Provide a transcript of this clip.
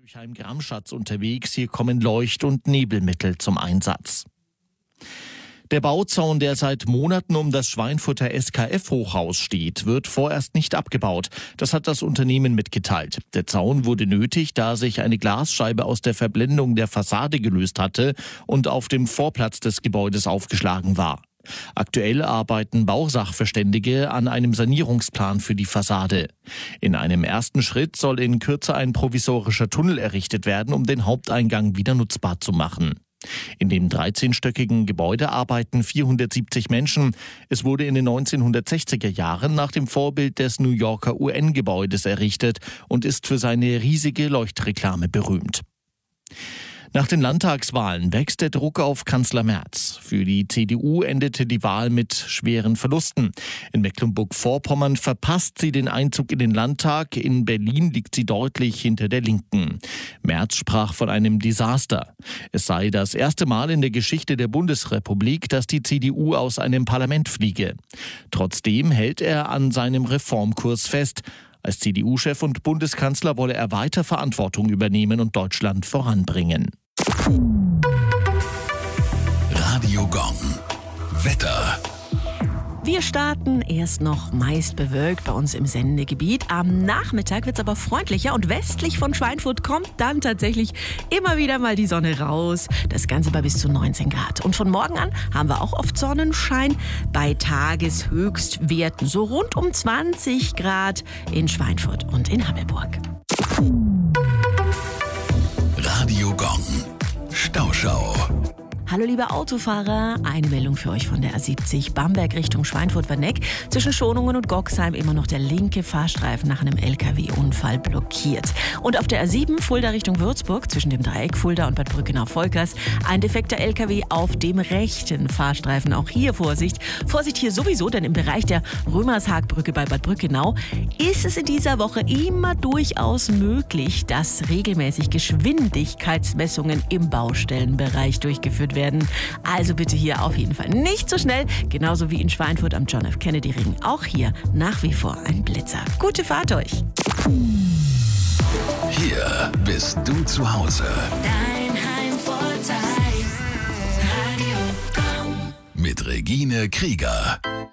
Gramschatz unterwegs. Hier kommen Leucht- und Nebelmittel zum Einsatz. Der Bauzaun, der seit Monaten um das Schweinfurter SKF-Hochhaus steht, wird vorerst nicht abgebaut. Das hat das Unternehmen mitgeteilt. Der Zaun wurde nötig, da sich eine Glasscheibe aus der Verblendung der Fassade gelöst hatte und auf dem Vorplatz des Gebäudes aufgeschlagen war. Aktuell arbeiten Bausachverständige an einem Sanierungsplan für die Fassade. In einem ersten Schritt soll in Kürze ein provisorischer Tunnel errichtet werden, um den Haupteingang wieder nutzbar zu machen. In dem 13-stöckigen Gebäude arbeiten 470 Menschen. Es wurde in den 1960er Jahren nach dem Vorbild des New Yorker UN-Gebäudes errichtet und ist für seine riesige Leuchtreklame berühmt. Nach den Landtagswahlen wächst der Druck auf Kanzler Merz. Für die CDU endete die Wahl mit schweren Verlusten. In Mecklenburg-Vorpommern verpasst sie den Einzug in den Landtag. In Berlin liegt sie deutlich hinter der Linken. Merz sprach von einem Desaster. Es sei das erste Mal in der Geschichte der Bundesrepublik, dass die CDU aus einem Parlament fliege. Trotzdem hält er an seinem Reformkurs fest. Als CDU-Chef und Bundeskanzler wolle er weiter Verantwortung übernehmen und Deutschland voranbringen. Radio Gong. Wetter. Wir starten erst noch meist bewölkt bei uns im Sendegebiet. Am Nachmittag wird es aber freundlicher und westlich von Schweinfurt kommt dann tatsächlich immer wieder mal die Sonne raus. Das Ganze bei bis zu 19 Grad. Und von morgen an haben wir auch oft Sonnenschein bei Tageshöchstwerten. So rund um 20 Grad in Schweinfurt und in Hammelburg. Radio Gong. Stauschau. Hallo liebe Autofahrer, eine Meldung für euch von der A70 Bamberg Richtung Schweinfurt-Werneck. Zwischen Schonungen und Goxheim immer noch der linke Fahrstreifen nach einem LKW-Unfall blockiert. Und auf der A7 Fulda Richtung Würzburg zwischen dem Dreieck Fulda und Bad Brückenau-Volkers ein defekter LKW auf dem rechten Fahrstreifen. Auch hier Vorsicht. Vorsicht hier sowieso, denn im Bereich der Römershagbrücke bei Bad Brückenau ist es in dieser Woche immer durchaus möglich, dass regelmäßig Geschwindigkeitsmessungen im Baustellenbereich durchgeführt werden. Also bitte hier auf jeden Fall nicht so schnell. Genauso wie in Schweinfurt am John F. Kennedy Ring. Auch hier nach wie vor ein Blitzer. Gute Fahrt euch. Hier bist du zu Hause. Dein Heimvorteil. Radio Gong. Mit Regine Krieger.